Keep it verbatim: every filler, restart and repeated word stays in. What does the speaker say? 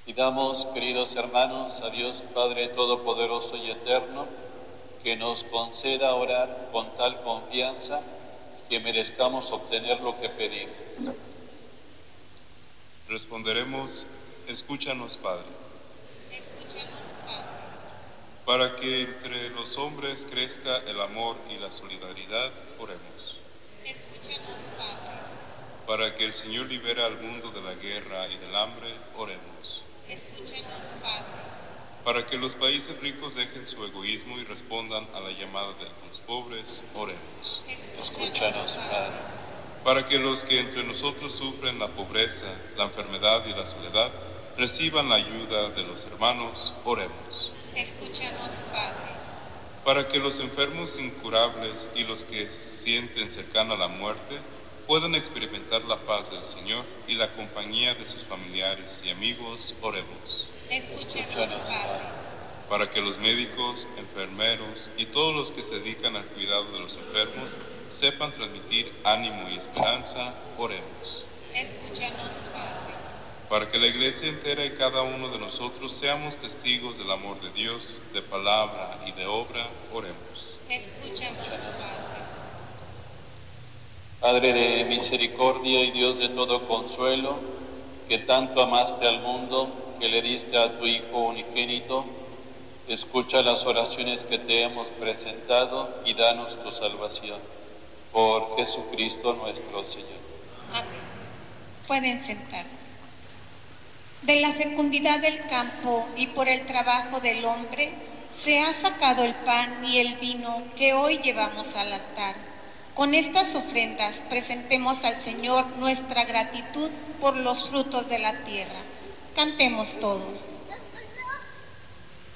Pidamos, queridos hermanos, a Dios Padre Todopoderoso y Eterno, que nos conceda orar con tal confianza que merezcamos obtener lo que pedimos. Responderemos, escúchanos, Padre. Escúchanos, Padre. Para que entre los hombres crezca el amor y la solidaridad, oremos. Escúchanos, Padre. Para que el Señor libere al mundo de la guerra y del hambre, oremos. Escúchanos, Padre. Para que los países ricos dejen su egoísmo y respondan a la llamada de los pobres, oremos. Escúchanos, Padre. Para que los que entre nosotros sufren la pobreza, la enfermedad y la soledad, reciban la ayuda de los hermanos, oremos. Escúchanos, Padre. Para que los enfermos incurables y los que sienten cercana la muerte puedan experimentar la paz del Señor y la compañía de sus familiares y amigos, oremos. Escúchanos, Padre. Para que los médicos, enfermeros y todos los que se dedican al cuidado de los enfermos sepan transmitir ánimo y esperanza, oremos. Escúchanos, Padre. Para que la Iglesia entera y cada uno de nosotros seamos testigos del amor de Dios, de palabra y de obra, oremos. Escúchanos, Padre. Padre de misericordia y Dios de todo consuelo, que tanto amaste al mundo, que le diste a tu Hijo unigénito, escucha las oraciones que te hemos presentado y danos tu salvación. Por Jesucristo nuestro Señor. Amén. Pueden sentarse. De la fecundidad del campo y por el trabajo del hombre, se ha sacado el pan y el vino que hoy llevamos al altar. Con estas ofrendas presentemos al Señor nuestra gratitud por los frutos de la tierra. Cantemos todos.